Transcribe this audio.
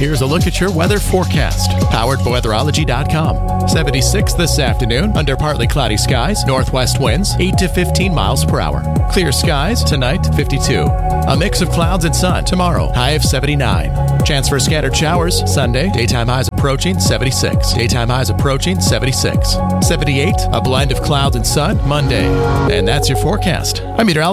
Here's a look at your weather forecast, powered by weatherology.com. 76 this afternoon, under partly cloudy skies, northwest winds 8 to 15 miles per hour. Clear skies tonight, 52. A mix of clouds and sun tomorrow, high of 79. Chance for scattered showers Sunday, daytime highs approaching 76. Daytime highs approaching 76. 78, a blend of clouds and sun Monday. And that's your forecast. I'm meteorologist